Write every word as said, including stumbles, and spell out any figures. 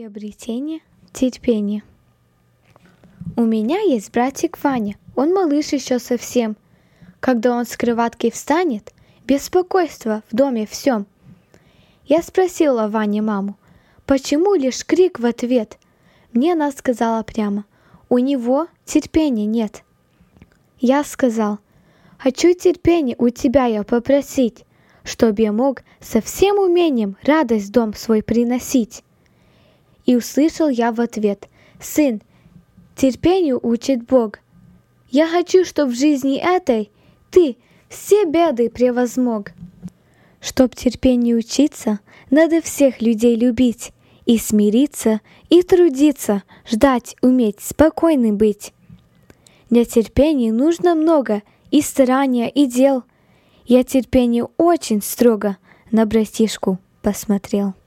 Приобретение терпения. У меня есть братик Ваня, он малыш еще совсем. Когда он с кроватки встанет, беспокойство в доме всем. Я спросила Ване маму, почему лишь крик в ответ? Мне она сказала прямо, у него терпения нет. Я сказал, хочу терпения у тебя я попросить, чтоб я мог со всем умением радость в дом свой приносить. И услышал я в ответ, сын, терпению учит Бог. Я хочу, чтоб в жизни этой ты все беды превозмог. Чтоб терпению учиться, надо всех людей любить, и смириться, и трудиться, ждать, уметь, спокойным быть. Для терпения нужно много и старания, и дел. Я терпению очень строго на братишку посмотрел.